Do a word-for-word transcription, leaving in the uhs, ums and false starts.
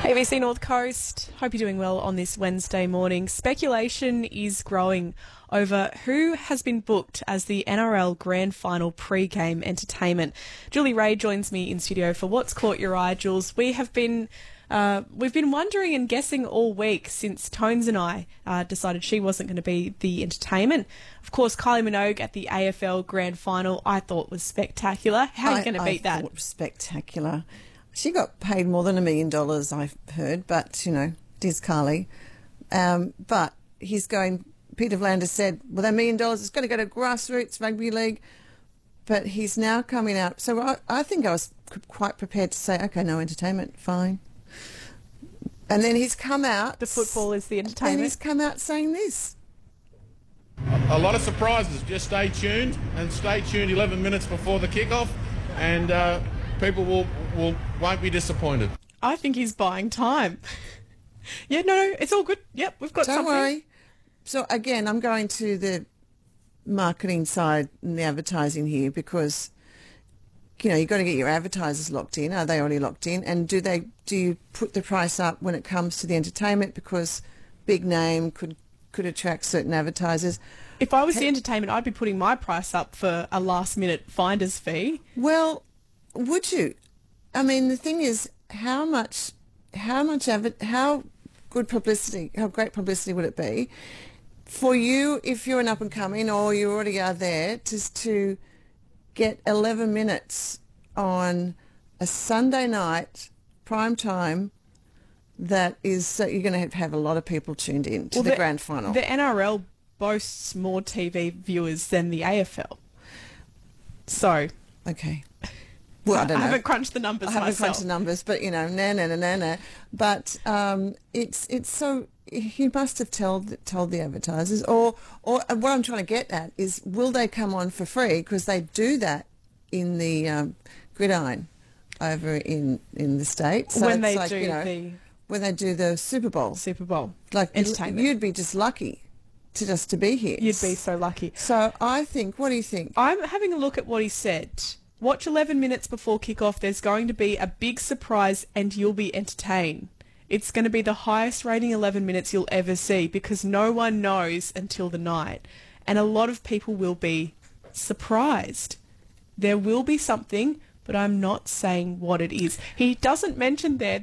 A B C North Coast, hope you're doing well on this Wednesday morning. Speculation is growing over who has been booked as the N R L Grand Final pre-game entertainment. Julie Ray joins me in studio for What's Caught Your Eye, Jules. We have been uh, we've been wondering and guessing all week since Tones and I uh, decided she wasn't going to be the entertainment. Of course, Kylie Minogue at the A F L Grand Final I thought was spectacular. How are you going to beat I that? Thought it was spectacular. She got paid more than a million dollars, I've heard, but, you know, it is Carly. Um, but he's going, Peter V'landys said, well, that million dollars is going to go to grassroots rugby league. But he's now coming out. So I, I think I was quite prepared to say, okay, no entertainment, fine. And then he's come out. The football is the entertainment. And he's come out saying this. A lot of surprises. Just stay tuned and stay tuned eleven minutes before the kickoff, and uh, people will, will won't be disappointed. I think he's buying time. yeah, no, no, it's all good. Yep, we've got Don't something. Don't worry. So again, I'm going to the marketing side and the advertising here because, you know, you've got to get your advertisers locked in. Are they already locked in? And do they do you put the price up when it comes to the entertainment because big name could could attract certain advertisers? If I was the entertainment, I'd be putting my price up for a last-minute finder's fee. Well, would you? I mean, the thing is, how much, how much, adver- how good publicity, how great publicity would it be for you if you're an up-and-coming or you already are there, just to get eleven minutes on a Sunday night, prime time, that is, so you're going to have, to have a lot of people tuned in to well, the, the grand final. The N R L boasts more T V viewers than the A F L. So... Okay. Well, I don't know. I haven't crunched the numbers I haven't myself. crunched the numbers, but, you know, na na na na na. But um, it's it's so you must have told told the advertisers, or or what I'm trying to get at is, will they come on for free? Because they do that in the um, gridiron over in in the States. So when they it's like, do you know, the when they do the Super Bowl, Super Bowl, like entertainment, you'd be just lucky to just to be here. You'd be so lucky. So I think, what do you think? I'm having a look at what he said. Watch eleven minutes before kickoff. There's going to be a big surprise and you'll be entertained. It's going to be the highest rating eleven minutes you'll ever see because no one knows until the night. And a lot of people will be surprised. There will be something, but I'm not saying what it is. He doesn't mention there